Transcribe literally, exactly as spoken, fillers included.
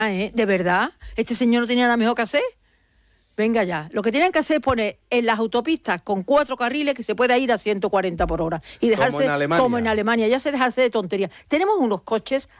¿eh? ¿De verdad? ¿Este señor no tenía nada mejor que hacer? Venga ya. Lo que tienen que hacer es poner en las autopistas con cuatro carriles que se pueda ir a ciento cuarenta por hora. Y dejarse, como en Alemania. Como en Alemania. Ya se dejarse de tonterías. Tenemos unos coches